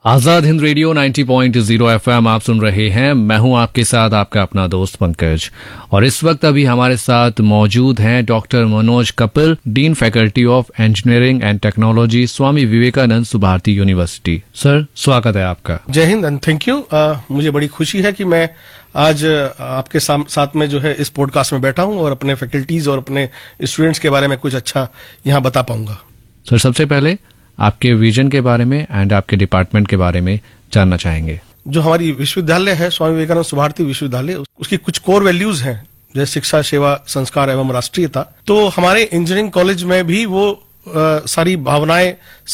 Azad Hind radio 90.0 FM आप सुन रहे हैं। मैं हूं आपके साथ आपका अपना दोस्त पंकज, और इस वक्त अभी हमारे साथ मौजूद हैं doctor Manoj Kapil, dean faculty of engineering and technology, Swami Vivekananda Subharti university. Sir, स्वागत है आपका। जय हिंद एंड थैंक यू। मुझे बड़ी खुशी है कि मैं आज आपके साथ में जो है इस पॉडकास्ट में बैठा हूं और अपने फैकल्टीज और अपने स्टूडेंट्स के बारे में कुछ अच्छा यहाँ बता पाऊंगा। सर, सबसे पहले आपके विजन के बारे में एंड आपके डिपार्टमेंट के बारे में जानना चाहेंगे। जो हमारी विश्वविद्यालय है स्वामी विवेकानंद सुभारती विश्वविद्यालय, उसकी कुछ कोर वैल्यूज हैं जैसे शिक्षा, सेवा, संस्कार एवं राष्ट्रीयता। तो हमारे इंजीनियरिंग कॉलेज में भी वो सारी भावनाएं